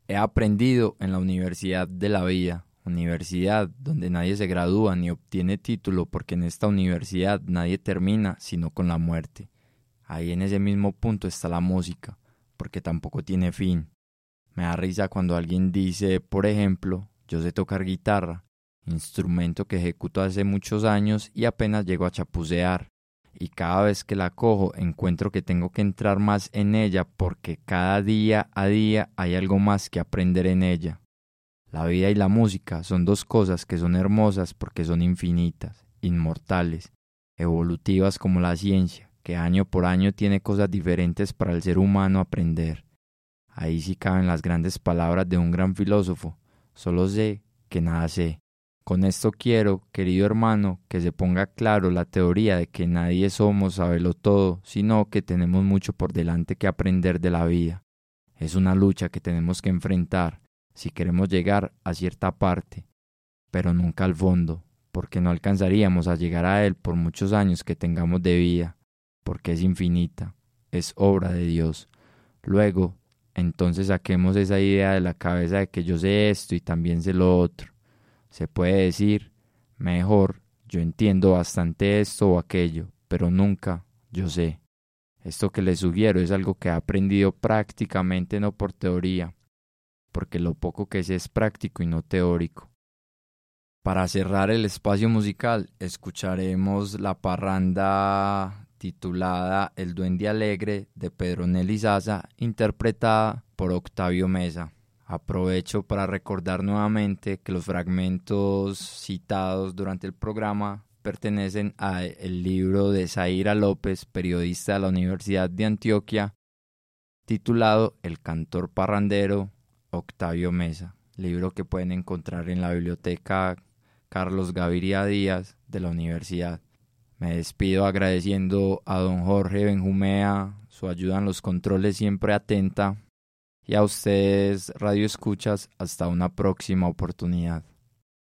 He aprendido en la universidad de la vida, universidad donde nadie se gradúa ni obtiene título porque en esta universidad nadie termina sino con la muerte. Ahí en ese mismo punto está la música, porque tampoco tiene fin. Me da risa cuando alguien dice, por ejemplo, yo sé tocar guitarra, instrumento que ejecuto hace muchos años y apenas llego a chapucear. Y cada vez que la cojo encuentro que tengo que entrar más en ella porque cada día a día hay algo más que aprender en ella. La vida y la música son dos cosas que son hermosas porque son infinitas, inmortales, evolutivas como la ciencia, que año por año tiene cosas diferentes para el ser humano aprender. Ahí sí caben las grandes palabras de un gran filósofo, solo sé que nada sé. Con esto quiero, querido hermano, que se ponga claro la teoría de que nadie somos saberlo todo, sino que tenemos mucho por delante que aprender de la vida. Es una lucha que tenemos que enfrentar si queremos llegar a cierta parte, pero nunca al fondo, porque no alcanzaríamos a llegar a él por muchos años que tengamos de vida, porque es infinita, es obra de Dios. Luego, entonces saquemos esa idea de la cabeza de que yo sé esto y también sé lo otro. Se puede decir, mejor, yo entiendo bastante esto o aquello, pero nunca yo sé. Esto que les sugiero es algo que he aprendido prácticamente, no por teoría, porque lo poco que sé es práctico y no teórico. Para cerrar el espacio musical, escucharemos la parranda titulada El Duende Alegre de Pedro Nelly Sasa, interpretada por Octavio Meza. Aprovecho para recordar nuevamente que los fragmentos citados durante el programa pertenecen al libro de Zaira López, periodista de la Universidad de Antioquia, titulado El cantor parrandero Octavio Meza, libro que pueden encontrar en la biblioteca Carlos Gaviria Díaz de la universidad. Me despido agradeciendo a don Jorge Benjumea su ayuda en los controles siempre atenta y a ustedes, Radio Escuchas, hasta una próxima oportunidad.